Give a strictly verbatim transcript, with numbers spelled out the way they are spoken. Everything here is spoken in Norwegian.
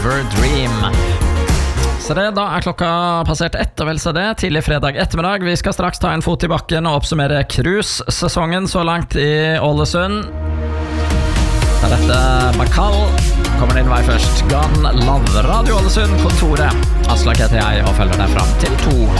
Fever Dream. Så det, da er klokka passert ett, og vel så det, tidlig fredag ettermiddag. Vi skal straks ta en fot i bakken og oppsummere cruise-sesongen så langt i Ålesund. Da dette Bakal kommer din vei først. Gun Love Radio Ålesund, kontoret. Aslak heter jeg og følger deg fram til to.